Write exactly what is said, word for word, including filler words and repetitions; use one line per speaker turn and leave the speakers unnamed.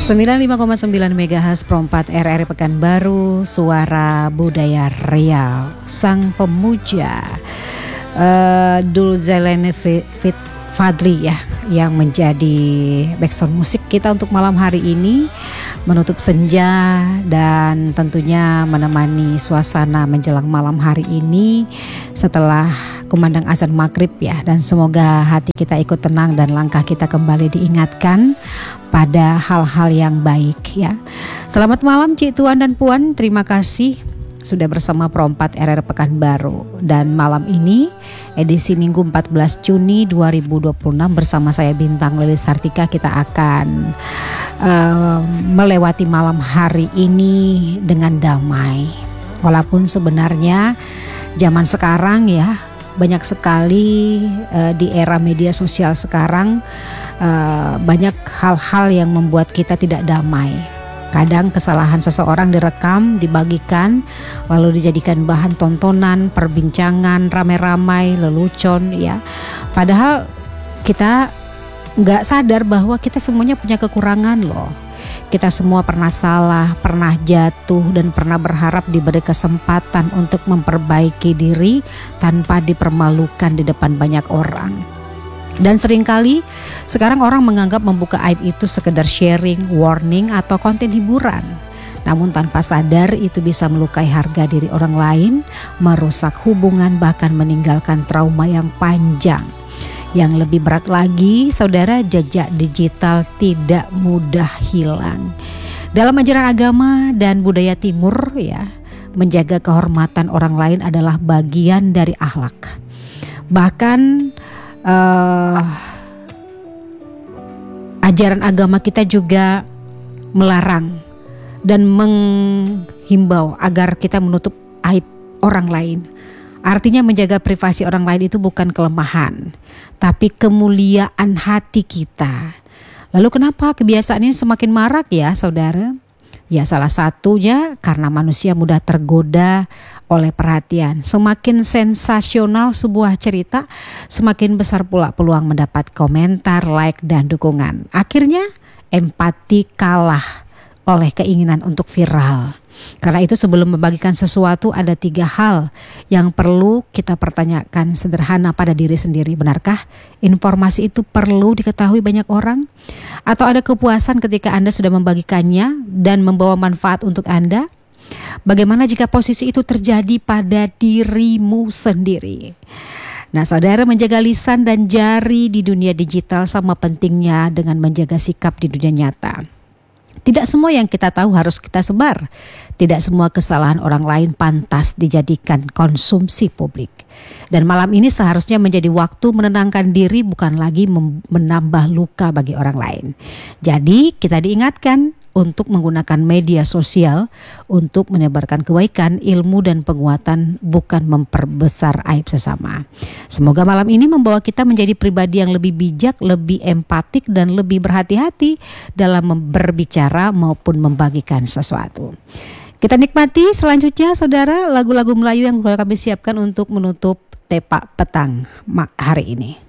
sembilan puluh lima koma sembilan megahertz Pro empat R R I Pekanbaru, Suara Budaya Riau. Sang pemuja uh, Dul Zailani Fit Fadli ya, yang menjadi background musik kita untuk malam hari ini, menutup senja dan tentunya menemani suasana menjelang malam hari ini setelah kumandang azan maghrib ya. Dan semoga hati kita ikut tenang dan langkah kita kembali diingatkan pada hal-hal yang baik ya. Selamat malam Cik Tuan dan Puan, terima kasih sudah bersama Pro empat R R Pekanbaru. Dan malam ini edisi Minggu empat belas Juni dua ribu dua puluh enam bersama saya Bintang Lilis Sartika, kita akan uh, melewati malam hari ini dengan damai. Walaupun sebenarnya zaman sekarang ya banyak sekali uh, di era media sosial sekarang uh, banyak hal-hal yang membuat kita tidak damai. Kadang kesalahan seseorang direkam, dibagikan, lalu dijadikan bahan tontonan, perbincangan, ramai-ramai, lelucon ya. Padahal kita nggak sadar bahwa kita semuanya punya kekurangan loh. Kita semua pernah salah, pernah jatuh, dan pernah berharap diberi kesempatan untuk memperbaiki diri tanpa dipermalukan di depan banyak orang. Dan seringkali sekarang orang menganggap membuka aib itu sekedar sharing, warning, atau konten hiburan. Namun tanpa sadar itu bisa melukai harga diri orang lain, merusak hubungan, bahkan meninggalkan trauma yang panjang. Yang lebih berat lagi, saudara, jejak digital tidak mudah hilang. Dalam ajaran agama dan budaya timur ya, menjaga kehormatan orang lain adalah bagian dari akhlak. Bahkan Uh, ajaran agama kita juga melarang dan menghimbau agar kita menutup aib orang lain. Artinya menjaga privasi orang lain itu bukan kelemahan, tapi kemuliaan hati kita. Lalu kenapa kebiasaan ini semakin marak ya saudara? Ya salah satunya karena manusia mudah tergoda oleh perhatian. Semakin sensasional sebuah cerita, semakin besar pula peluang mendapat komentar, like, dan dukungan. Akhirnya empati kalah oleh keinginan untuk viral. Karena itu sebelum membagikan sesuatu ada tiga hal yang perlu kita pertanyakan sederhana pada diri sendiri. Benarkah informasi itu perlu diketahui banyak orang? Atau ada kepuasan ketika Anda sudah membagikannya dan membawa manfaat untuk Anda? Bagaimana jika posisi itu terjadi pada dirimu sendiri? Nah saudara, menjaga lisan dan jari di dunia digital sama pentingnya dengan menjaga sikap di dunia nyata. Tidak semua yang kita tahu harus kita sebar. Tidak semua kesalahan orang lain pantas dijadikan konsumsi publik. Dan malam ini seharusnya menjadi waktu menenangkan diri, bukan lagi menambah luka bagi orang lain. Jadi kita diingatkan untuk menggunakan media sosial untuk menebarkan kebaikan, ilmu, dan penguatan, bukan memperbesar aib sesama. Semoga malam ini membawa kita menjadi pribadi yang lebih bijak, lebih empatik, dan lebih berhati-hati dalam berbicara maupun membagikan sesuatu. Kita nikmati selanjutnya saudara lagu-lagu Melayu yang kami siapkan untuk menutup Tepak Petang hari ini.